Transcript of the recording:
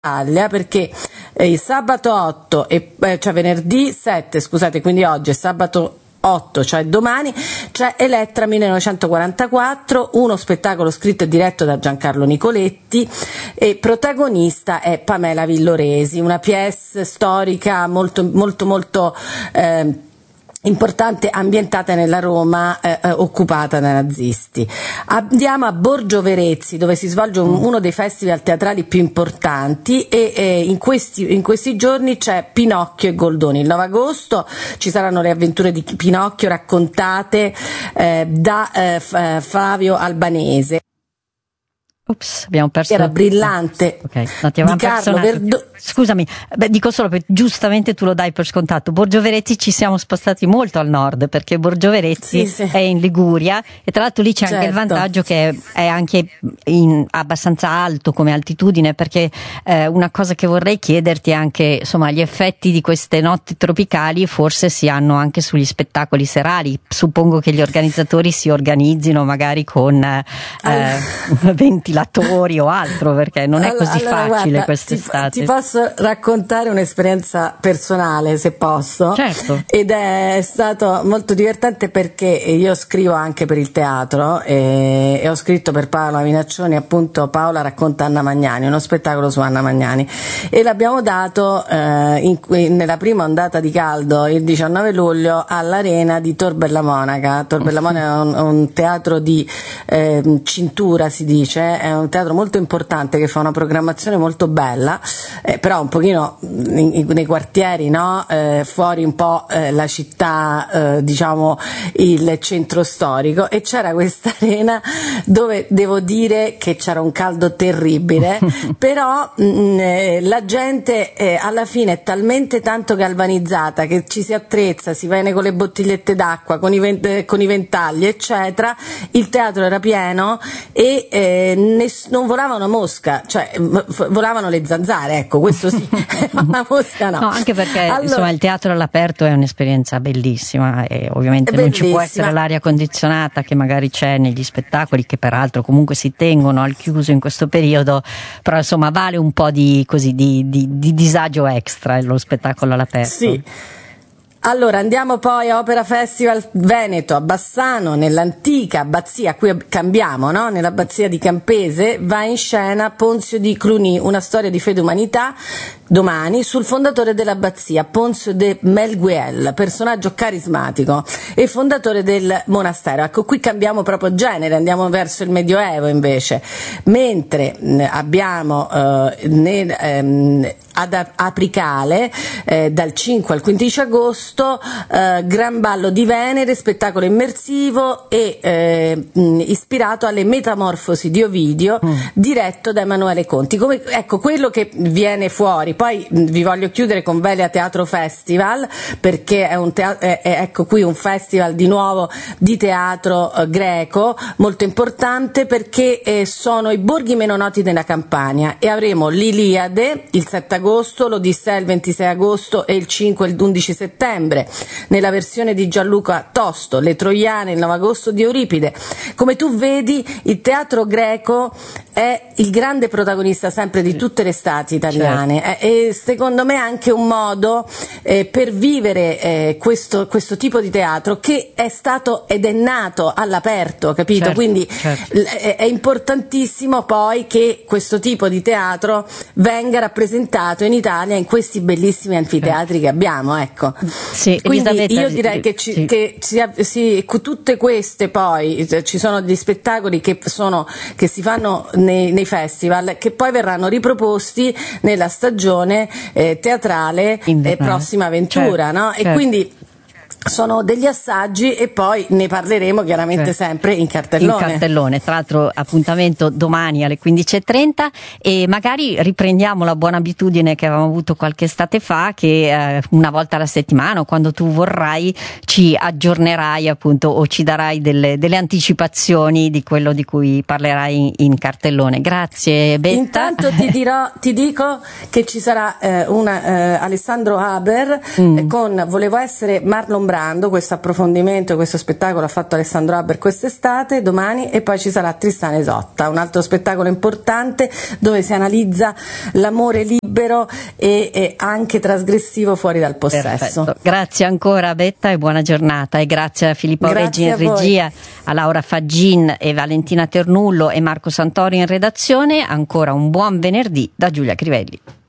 perché il sabato 8 cioè venerdì 7, scusate, quindi oggi è sabato 8, cioè domani, c'è Elettra 1944, uno spettacolo scritto e diretto da Giancarlo Nicoletti e protagonista è Pamela Villoresi, una pièce storica molto importante, ambientata nella Roma occupata dai nazisti. Andiamo a Borgio Verezzi, dove si svolge uno dei festival teatrali più importanti e in questi giorni c'è Pinocchio e Goldoni. Il 9 agosto ci saranno le avventure di Pinocchio raccontate da Flavio Albanese. Ops, abbiamo perso. Era brillante. Okay. No, di Carlo Scusami, dico solo perché giustamente tu lo dai per scontato. Borgio Verezzi ci siamo spostati molto al nord, perché Borgio Verezzi è in Liguria e tra l'altro lì c'è anche il vantaggio che è anche abbastanza alto come altitudine, perché una cosa che vorrei chiederti è anche, insomma, gli effetti di queste notti tropicali forse si hanno anche sugli spettacoli serali. Suppongo che gli organizzatori si organizzino magari con ventilatori o altro, perché non è così facile quest'estate. Ti posso raccontare un'esperienza personale, se posso? Certo. Ed è stato molto divertente perché io scrivo anche per il teatro e ho scritto per Paola Minaccioni, appunto Paola racconta Anna Magnani, uno spettacolo su Anna Magnani, e l'abbiamo dato nella prima ondata di caldo il 19 luglio all'Arena di Tor Bella Monaca. Tor Bella Monaca è un teatro di cintura, si dice, è un teatro molto importante che fa una programmazione molto bella, però un pochino nei quartieri, no? Fuori un po' la città, diciamo il centro storico, e c'era questa arena dove devo dire che c'era un caldo terribile, però la gente alla fine è talmente tanto galvanizzata che ci si attrezza, si viene con le bottigliette d'acqua, con i ventagli eccetera. Il teatro era pieno e non volava una mosca, cioè volavano le zanzare, ecco, questo sì. Una mosca no. No, anche perché insomma il teatro all'aperto è un'esperienza bellissima e ovviamente non ci può essere l'aria condizionata che magari c'è negli spettacoli, che peraltro comunque si tengono al chiuso in questo periodo, però insomma vale un po' di disagio extra lo spettacolo all'aperto. Sì. Allora andiamo poi a Opera Festival Veneto a Bassano, nell'antica abbazia, qui cambiamo, no? Nell'abbazia di Campese va in scena Ponzio di Cluny, una storia di fede e umanità, domani, sul fondatore dell'abbazia, Ponzio de Melguel, personaggio carismatico e fondatore del monastero. Ecco, qui cambiamo proprio genere, andiamo verso il Medioevo invece, mentre abbiamo ad Apricale dal 5 al 15 agosto Gran Ballo di Venere, spettacolo immersivo e ispirato alle Metamorfosi di Ovidio, diretto da Emanuele Conti. Ecco quello che viene fuori. Poi vi voglio chiudere con Velia Teatro Festival, perché è ecco qui un festival di nuovo di teatro greco molto importante, perché sono i borghi meno noti della Campania, e avremo l'Iliade il 7 agosto, l'Odissea il 26 agosto e il 5 e l'11 settembre nella versione di Gianluca Tosto, le Troiane il 9 agosto di Euripide. Come tu vedi, il teatro greco è il grande protagonista sempre di tutte le estati italiane, certo. E secondo me anche un modo per vivere questo tipo di teatro che è stato ed è nato all'aperto, capito? Certo, quindi certo. È importantissimo poi che questo tipo di teatro venga rappresentato in Italia in questi bellissimi anfiteatri che abbiamo, ecco. Sì, quindi Elisabetta, io direi che tutte queste poi ci sono degli spettacoli che si fanno nei festival, che poi verranno riproposti nella stagione teatrale Prossima Avventura, certo, no? certo. E quindi sono degli assaggi e poi ne parleremo chiaramente sempre in cartellone. In cartellone, tra l'altro appuntamento domani alle 15:30 e magari riprendiamo la buona abitudine che avevamo avuto qualche estate fa, che una volta alla settimana o quando tu vorrai ci aggiornerai appunto o ci darai delle anticipazioni di quello di cui parlerai in cartellone. Grazie Betta. Intanto ti dico che ci sarà Alessandro Haber con Volevo essere Marlon Assombrando, questo approfondimento, questo spettacolo ha fatto Alessandro Haber quest'estate, domani, e poi ci sarà Tristana Isotta, un altro spettacolo importante dove si analizza l'amore libero e anche trasgressivo fuori dal possesso. Perfetto. Grazie ancora Betta e buona giornata, e grazie a Filippo Reggi in regia, a Laura Faggin e Valentina Ternullo e Marco Santori in redazione. Ancora un buon venerdì da Giulia Crivelli.